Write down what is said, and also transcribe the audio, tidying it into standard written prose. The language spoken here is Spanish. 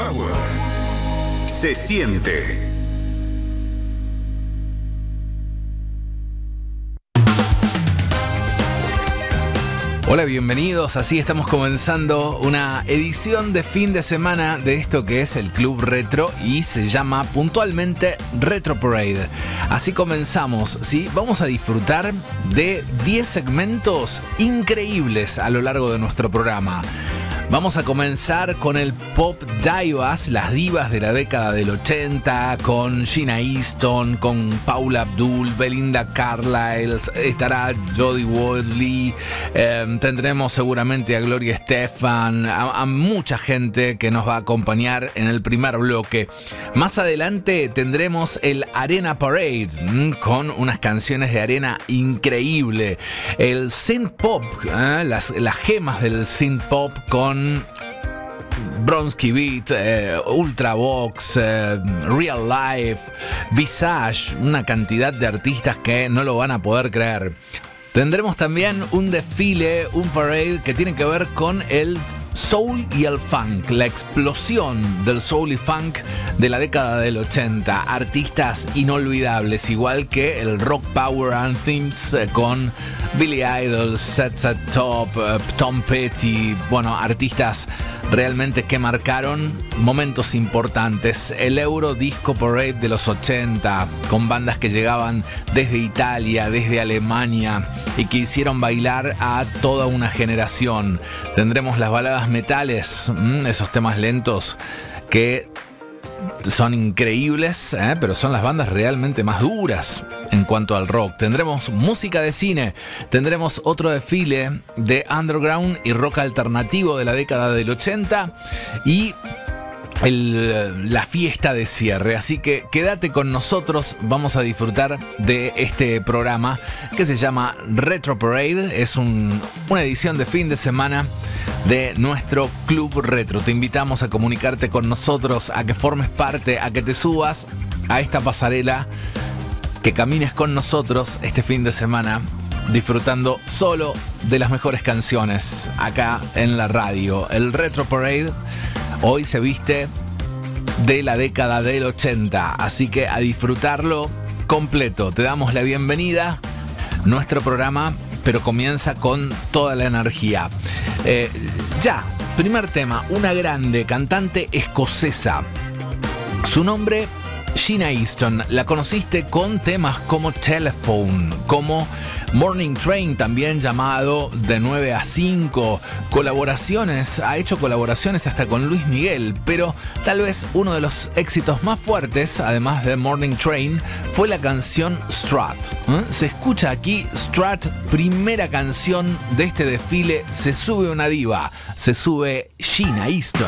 Power. Se siente. Hola, bienvenidos. Así estamos comenzando una edición de fin de semana de esto que es el Club Retro y se llama puntualmente Retro Parade. Así comenzamos, ¿sí? Vamos a disfrutar de 10 segmentos increíbles a lo largo de nuestro programa. Vamos a comenzar con el Pop Divas, las divas de la década del 80, con Sheena Easton, con Paula Abdul, Belinda Carlisle, estará Jodie Watley, tendremos seguramente a Gloria Estefan, a mucha gente que nos va a acompañar en el primer bloque. Más adelante tendremos el Arena Parade, con unas canciones de arena increíble. El synth pop, las gemas del synth pop con Bronski Beat, Ultravox, Real Life, Visage, una cantidad de artistas que no lo van a poder creer. Tendremos también un desfile, un parade que tiene que ver con el soul y el funk, la explosión del soul y funk de la década del 80. Artistas inolvidables, igual que el rock power anthems con Billy Idol, Set Top, Tom Petty, bueno, artistas realmente que marcaron momentos importantes. El Euro Disco Parade de los 80, con bandas que llegaban desde Italia, desde Alemania y que hicieron bailar a toda una generación. Tendremos las baladas metales, esos temas lentos que son increíbles, pero son las bandas realmente más duras en cuanto al rock. Tendremos música de cine, tendremos otro desfile de underground y rock alternativo de la década del 80 y la fiesta de cierre. Así que quédate con nosotros, vamos a disfrutar de este programa que se llama Retro Parade. Es una edición de fin de semana de nuestro Club Retro. Te invitamos a comunicarte con nosotros, a que formes parte, a que te subas a esta pasarela, que camines con nosotros este fin de semana disfrutando solo de las mejores canciones acá en la radio. El Retro Parade hoy se viste de la década del 80, así que a disfrutarlo completo. Te damos la bienvenida. Nuestro programa, pero comienza con toda la energía. Primer tema, una grande cantante escocesa. Su nombre, Sheena Easton. La conociste con temas como Telephone, como Morning Train, también llamado De 9 a 5. Colaboraciones, ha hecho colaboraciones hasta con Luis Miguel, pero tal vez uno de los éxitos más fuertes, además de Morning Train, fue la canción Strut. Se escucha aquí Strut, primera canción de este desfile. Se sube una diva, se sube Sheena Easton.